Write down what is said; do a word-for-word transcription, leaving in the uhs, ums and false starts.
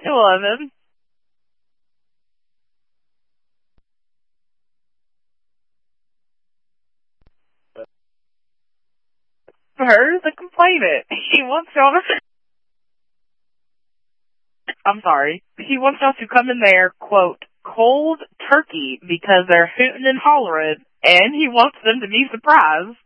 Eleven. Her, the complainant. He wants y'all to... I'm sorry. He wants y'all to come in there, quote, cold turkey, because they're hooting and hollering, and he wants them to be surprised.